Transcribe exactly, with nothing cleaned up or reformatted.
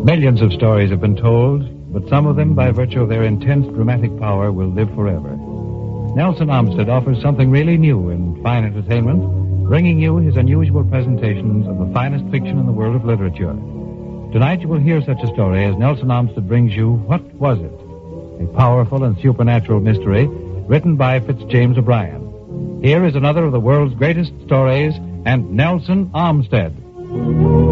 Millions of stories have been told, but some of them, by virtue of their intense dramatic power, will live forever. Nelson Olmsted offers something really new in fine entertainment, bringing you his unusual presentations of the finest fiction in the world of literature. Tonight you will hear such a story as Nelson Olmsted brings you What Was It? A powerful and supernatural mystery written by Fitzjames O'Brien. Here is another of the world's greatest stories and Nelson Olmsted.